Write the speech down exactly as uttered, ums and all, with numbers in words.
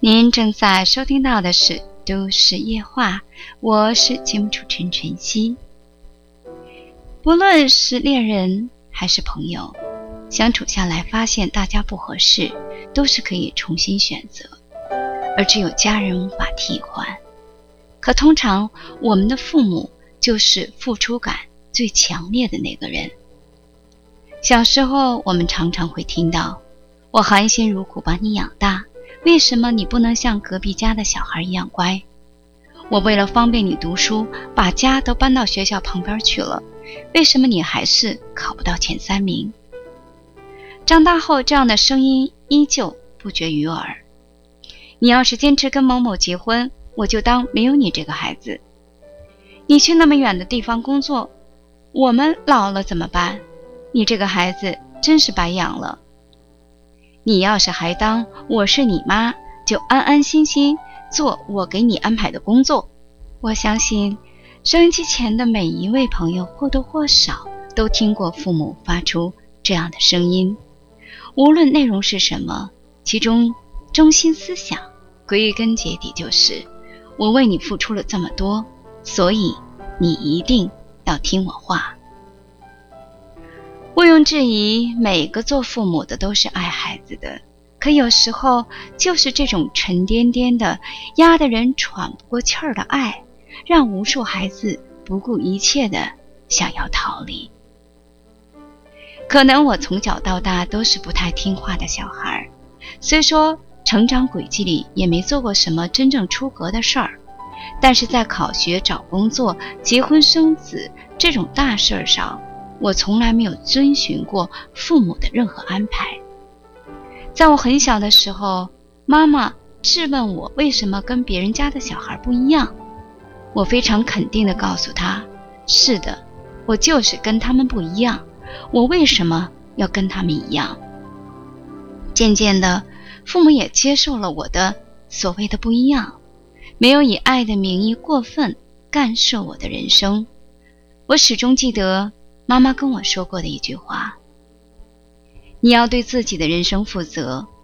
您正在收听到的是都市夜话，我是节目主持人晨曦。不论是恋人还是朋友，相处下来发现大家不合适，都是可以重新选择，而只有家人无法替换。可通常我们的父母就是付出感最强烈的那个人。小时候我们常常会听到，我含辛茹苦把你养大，为什么你不能像隔壁家的小孩一样乖？我为了方便你读书，把家都搬到学校旁边去了，为什么你还是考不到前三名？长大后，这样的声音依旧不绝于耳。你要是坚持跟某某结婚，我就当没有你这个孩子。你去那么远的地方工作，我们老了怎么办？你这个孩子真是白养了。你要是还当我是你妈，就安安心心做我给你安排的工作。我相信收音机前的每一位朋友或多或少都听过父母发出这样的声音，无论内容是什么，其中中心思想归根结底就是我为你付出了这么多，所以你一定要听我话。毋庸置疑，每个做父母的都是爱孩子的，可有时候就是这种沉甸甸的压得人喘不过气儿的爱，让无数孩子不顾一切的想要逃离。可能我从小到大都是不太听话的小孩，虽说成长轨迹里也没做过什么真正出格的事儿，但是在考学、找工作、结婚生子这种大事儿上，我从来没有遵循过父母的任何安排。在我很小的时候，妈妈质问我为什么跟别人家的小孩不一样，我非常肯定地告诉她，是的，我就是跟他们不一样，我为什么要跟他们一样？渐渐的，父母也接受了我的所谓的不一样，没有以爱的名义过分干涉我的人生。我始终记得妈妈跟我说过的一句话，你要对自己的人生负责，